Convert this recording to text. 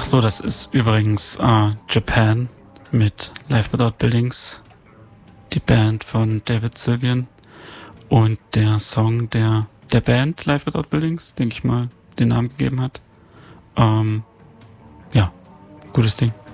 so, das ist übrigens Japan mit Life Without Buildings, die Band von David Sylvian und der Song der Band Life Without Buildings, denke ich mal, den Namen gegeben hat. Ja, gutes Ding.